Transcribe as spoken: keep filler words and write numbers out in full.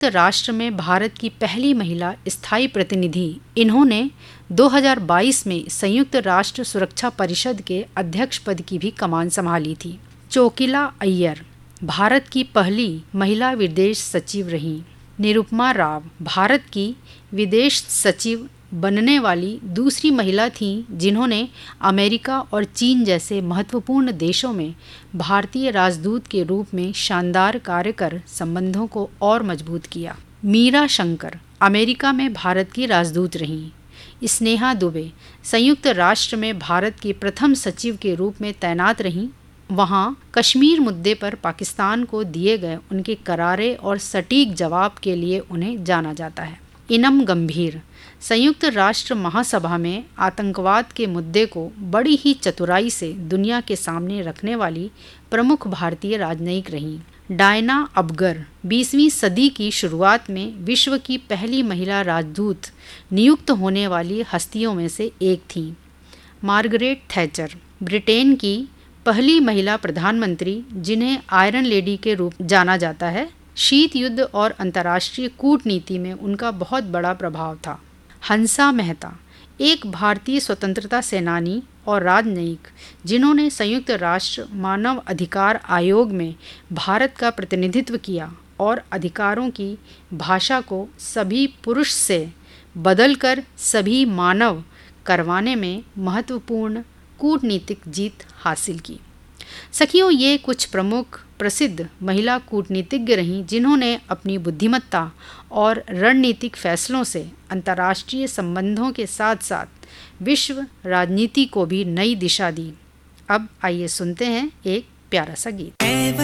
राष्ट्र में भारत की पहली महिला स्थायी प्रतिनिधि। इन्होंने दो हज़ार बाईस में संयुक्त राष्ट्र सुरक्षा परिषद के अध्यक्ष पद की भी कमान संभाली थी। चोकिला अय्यर भारत की पहली महिला विदेश सचिव रहीं। निरुपमा राव भारत की विदेश सचिव बनने वाली दूसरी महिला थीं जिन्होंने अमेरिका और चीन जैसे महत्वपूर्ण देशों में भारतीय राजदूत के रूप में शानदार कार्य कर संबंधों को और मजबूत किया। मीरा शंकर अमेरिका में भारत की राजदूत रहीं। स्नेहा दुबे संयुक्त राष्ट्र में भारत की प्रथम सचिव के रूप में तैनात रहीं। वहाँ कश्मीर मुद्दे पर पाकिस्तान को दिए गए उनके करारे और सटीक जवाब के लिए उन्हें जाना जाता है। इनम गंभीर संयुक्त राष्ट्र महासभा में आतंकवाद के मुद्दे को बड़ी ही चतुराई से दुनिया के सामने रखने वाली प्रमुख भारतीय राजनयिक रहीं। डायना अबगर बीसवीं सदी की शुरुआत में विश्व की पहली महिला राजदूत नियुक्त होने वाली हस्तियों में से एक थीं। मार्गरेट थैचर ब्रिटेन की पहली महिला प्रधानमंत्री जिन्हें आयरन लेडी के रूप जाना जाता है। शीत युद्ध और अंतर्राष्ट्रीय कूटनीति में उनका बहुत बड़ा प्रभाव था। हंसा मेहता एक भारतीय स्वतंत्रता सेनानी और राजनयिक जिन्होंने संयुक्त राष्ट्र मानव अधिकार आयोग में भारत का प्रतिनिधित्व किया और अधिकारों की भाषा को सभी पुरुष से बदलकर सभी मानव करवाने में महत्वपूर्ण कूटनीतिक जीत हासिल की। सखियों, ये कुछ प्रमुख प्रसिद्ध महिला कूटनीतिज्ञ रहीं जिन्होंने अपनी बुद्धिमत्ता और रणनीतिक फैसलों से अंतर्राष्ट्रीय संबंधों के साथ साथ विश्व राजनीति को भी नई दिशा दी। अब आइए सुनते हैं एक प्यारा सा गीत।